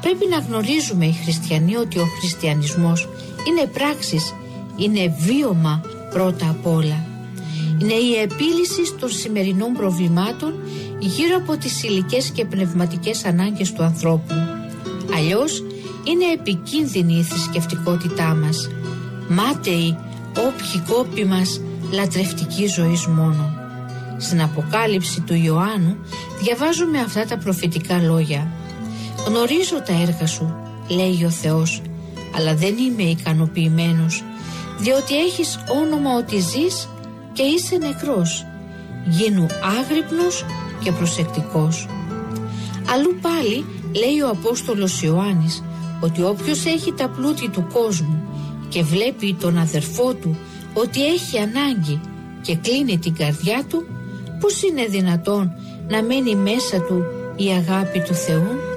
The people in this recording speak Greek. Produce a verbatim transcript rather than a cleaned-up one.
Πρέπει να γνωρίζουμε οι χριστιανοί ότι ο χριστιανισμός είναι πράξης, είναι βίωμα πρώτα απ' όλα. Είναι η επίλυση των σημερινών προβλημάτων γύρω από τις υλικές και πνευματικές ανάγκες του ανθρώπου. Αλλιώς είναι επικίνδυνη η θρησκευτικότητά μας, μάταιη όποιοι κόποι μας λατρευτική ζωής μόνο. Στην Αποκάλυψη του Ιωάννου διαβάζουμε αυτά τα προφητικά λόγια. «Γνωρίζω τα έργα σου, λέει ο Θεός, αλλά δεν είμαι ικανοποιημένος, διότι έχεις όνομα ότι ζεις και είσαι νεκρός. Γίνου άγρυπνος και προσεκτικός». Αλλού πάλι λέει ο Απόστολος Ιωάννης ότι όποιος έχει τα πλούτη του κόσμου και βλέπει τον αδερφό του ότι έχει ανάγκη και κλείνει την καρδιά του, πώς είναι δυνατόν να μένει μέσα του η αγάπη του Θεού?